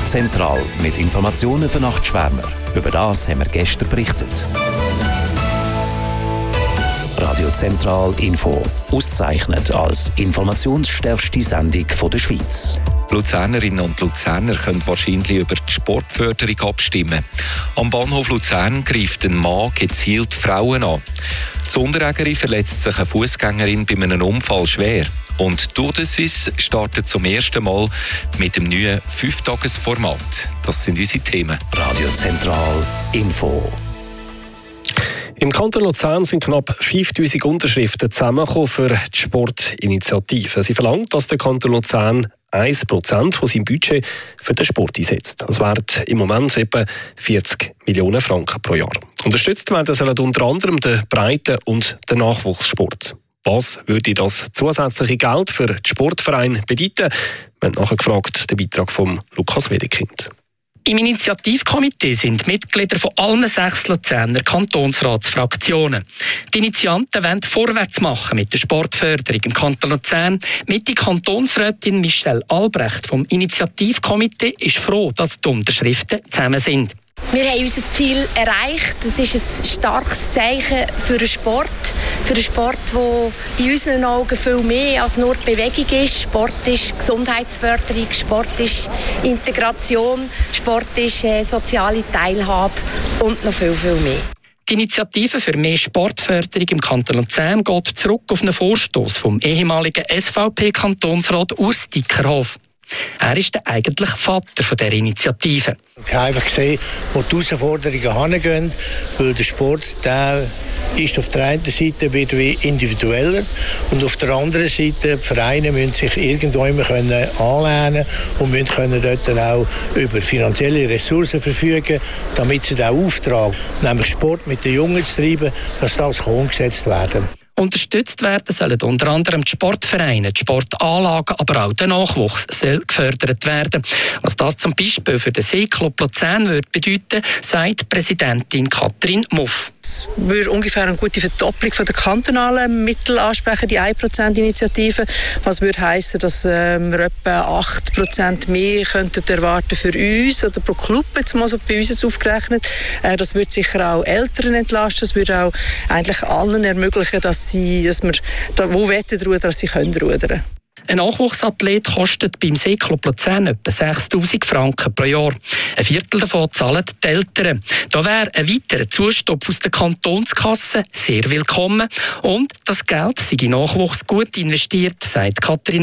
Zentral mit Informationen für Nachtschwärmer. Über das haben wir gestern berichtet. Radio Zentral Info. Ausgezeichnet als informationsstärkste Sendung der Schweiz. Luzernerinnen und Luzerner können wahrscheinlich über die Sportförderung abstimmen. Am Bahnhof Luzern greift ein Mann gezielt Frauen an. Die Unterägerin verletzt sich eine Fußgängerin bei einem Unfall schwer. Und Tour de Suisse startet zum ersten Mal mit dem neuen 5-Tages-Format. Das sind unsere Themen. Radio Zentral Info. Im Kanton Luzern sind knapp 5000 Unterschriften zusammengekommen für die Sportinitiative. Sie verlangt, dass der Kanton Luzern 1% von seinem Budget für den Sport einsetzt. Das wären im Moment etwa 40 Millionen Franken pro Jahr. Unterstützt werden sollen unter anderem der Breite- und der Nachwuchssport. Was würde das zusätzliche Geld für den Sportverein bedeuten? Wir haben nachher gefragt, den Beitrag von Lukas Wedekind. Im Initiativkomitee sind Mitglieder von allen 6 Luzerner Kantonsratsfraktionen. Die Initianten wollen vorwärts machen mit der Sportförderung im Kanton Luzern. Mit der Kantonsrätin Michelle Albrecht vom Initiativkomitee ist froh, dass die Unterschriften zusammen sind. Wir haben unser Ziel erreicht. Das ist ein starkes Zeichen für den Sport. Für den Sport, der in unseren Augen viel mehr als nur Bewegung ist. Sport ist Gesundheitsförderung, Sport ist Integration, Sport ist soziale Teilhabe und noch viel, viel mehr. Die Initiative für mehr Sportförderung im Kanton Luzern geht zurück auf einen Vorstoß vom ehemaligen SVP-Kantonsrat Urs Dickerhoff. Er ist der eigentliche Vater dieser Initiative. Ich habe einfach gesehen, wo die Herausforderungen hingehen, weil der Sport der ist auf der einen Seite wieder wie individueller und auf der anderen Seite die Vereine müssen sich irgendwo immer anlehnen und müssen dort dann auch über finanzielle Ressourcen verfügen, damit sie den Auftrag, nämlich Sport mit den Jungen zu treiben, dass das umgesetzt werden. Unterstützt werden sollen unter anderem die Sportvereine, die Sportanlagen, aber auch der Nachwuchs soll gefördert werden. Was das zum Beispiel für den Seeclub Luzern würde bedeuten, sagt Präsidentin Katrin Muff. Es würde ungefähr eine gute Verdopplung von der kantonalen Mittel ansprechen, die 1%-Initiative. Was würde heissen, dass wir etwa 8% mehr könnten erwarten für uns oder pro Club, jetzt mal so bei uns jetzt aufgerechnet. Das würde sicher auch Eltern entlasten, das würde auch eigentlich allen ermöglichen, dass wir da, wo rudern, dass sie rudern können. Ein Nachwuchsathlet kostet beim Seeclub Luzern etwa 6'000 Franken pro Jahr. Ein Viertel davon zahlen die Eltern. Da wäre ein weiterer Zustopf aus der Kantonskasse sehr willkommen. Und das Geld sei in Nachwuchs gut investiert, sagt Katrin